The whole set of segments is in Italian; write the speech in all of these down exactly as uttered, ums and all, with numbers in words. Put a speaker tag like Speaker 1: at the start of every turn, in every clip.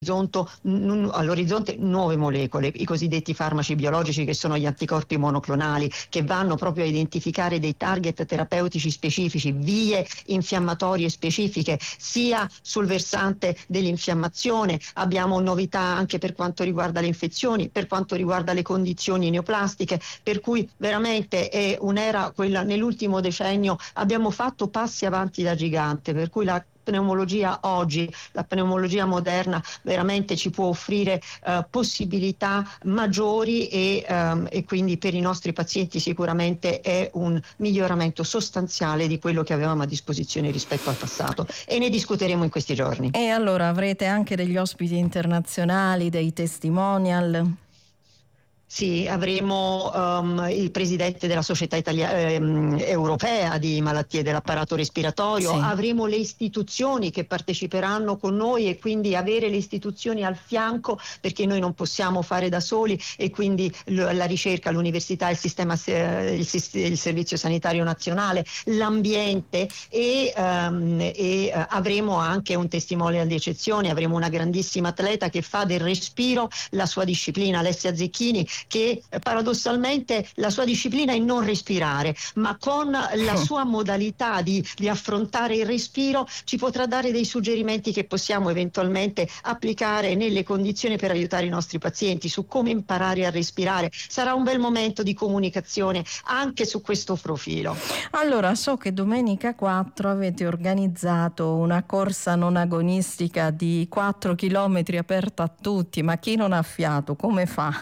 Speaker 1: all'orizzonte nuove molecole, i cosiddetti farmaci biologici, che sono gli anticorpi monoclonali, che vanno proprio a identificare dei target terapeutici specifici, vie infiammatorie specifiche, sia sul versante dell'infiammazione. Abbiamo novità anche per quanto riguarda le infezioni, per quanto riguarda le condizioni neoplastiche, per cui veramente è un'era, quella nell'ultimo decennio abbiamo fatto passi avanti da gigante, per cui la pneumologia oggi, la pneumologia moderna veramente ci può offrire eh, possibilità maggiori e, ehm, e quindi per i nostri pazienti sicuramente è un miglioramento sostanziale di quello che avevamo a disposizione rispetto al passato, e ne discuteremo in questi giorni.
Speaker 2: E allora avrete anche degli ospiti internazionali, dei testimonial?
Speaker 1: Sì, avremo um, il presidente della Società Italia- ehm, Europea di malattie dell'apparato respiratorio,
Speaker 2: Sì.
Speaker 1: Avremo le istituzioni che parteciperanno con noi, e quindi avere le istituzioni al fianco, perché noi non possiamo fare da soli, e quindi l- la ricerca, l'università, il sistema, eh, il, sis- il servizio sanitario nazionale, l'ambiente, e, um, e uh, avremo anche un testimonial di eccezione. Avremo una grandissima atleta che fa del respiro la sua disciplina, Alessia Zecchini, che paradossalmente la sua disciplina è non respirare, ma con la sua modalità di, di affrontare il respiro ci potrà dare dei suggerimenti che possiamo eventualmente applicare nelle condizioni per aiutare i nostri pazienti su come imparare a respirare. Sarà un bel momento di comunicazione anche su questo profilo.
Speaker 2: Allora, so che domenica quattro avete organizzato una corsa non agonistica di quattro chilometri aperta a tutti, ma chi non ha fiato come fa?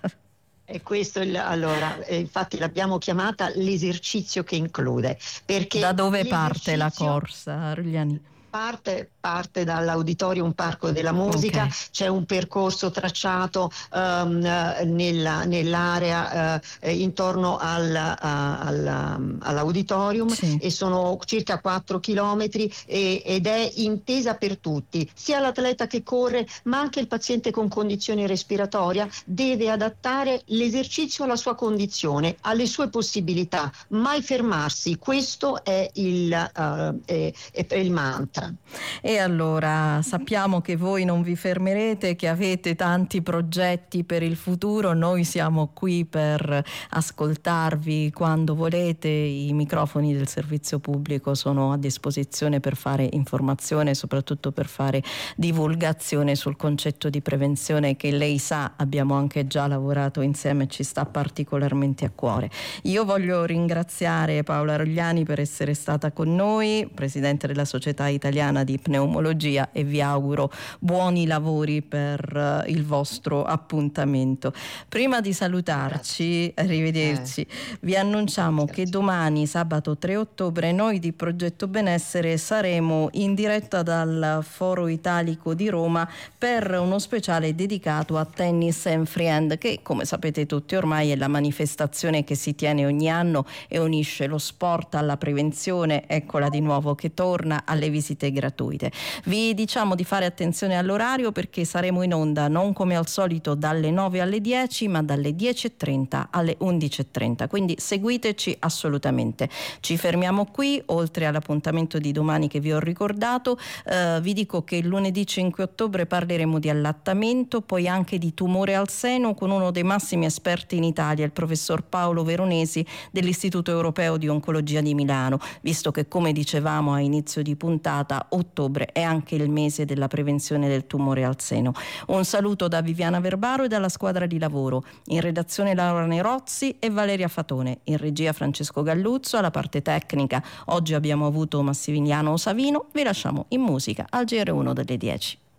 Speaker 1: E questo il, allora, eh, infatti l'abbiamo chiamata l'esercizio che include. Perché
Speaker 2: da dove parte la corsa, Rugliani?
Speaker 1: Parte, parte dall'Auditorium Parco della Musica, okay. C'è un percorso tracciato um, nella, nell'area uh, intorno al, uh, al, um, all'Auditorium, sì. E sono circa quattro chilometri e, ed è intesa per tutti, sia l'atleta che corre ma anche il paziente con condizione respiratoria deve adattare l'esercizio alla sua condizione, alle sue possibilità, mai fermarsi. Questo è il, uh, è, è il mantra.
Speaker 2: E allora sappiamo che voi non vi fermerete, che avete tanti progetti per il futuro. Noi siamo qui per ascoltarvi quando volete. I microfoni del servizio pubblico sono a disposizione per fare informazione e soprattutto per fare divulgazione sul concetto di prevenzione che lei sa abbiamo anche già lavorato insieme e ci sta particolarmente a cuore. Io voglio ringraziare Paola Rugliani per essere stata con noi, presidente della Società Italiana di Pneumologia, e vi auguro buoni lavori per uh, il vostro appuntamento. Prima di salutarci, grazie. Arrivederci, eh. vi annunciamo grazie. Che domani, sabato tre ottobre, noi di Progetto Benessere saremo in diretta dal Foro Italico di Roma per uno speciale dedicato a Tennis and Friend, che come sapete tutti ormai è la manifestazione che si tiene ogni anno e unisce lo sport alla prevenzione. Eccola di nuovo che torna, alle visite gratuite. Vi diciamo di fare attenzione all'orario perché saremo in onda non come al solito dalle nove alle dieci, ma dalle dieci e trenta alle undici e trenta, quindi seguiteci assolutamente. Ci fermiamo qui, oltre all'appuntamento di domani che vi ho ricordato. Eh, vi dico che il lunedì cinque ottobre parleremo di allattamento, poi anche di tumore al seno con uno dei massimi esperti in Italia, il professor Paolo Veronesi dell'Istituto Europeo di Oncologia di Milano, visto che, come dicevamo a inizio di puntata, ottobre è anche il mese della prevenzione del tumore al seno. Un saluto da Viviana Verbaro e dalla squadra di lavoro. In redazione Laura Nerozzi e Valeria Fatone, in regia Francesco Galluzzo, alla parte tecnica oggi abbiamo avuto Massimiliano Savino. Vi lasciamo in musica al G R uno delle dieci.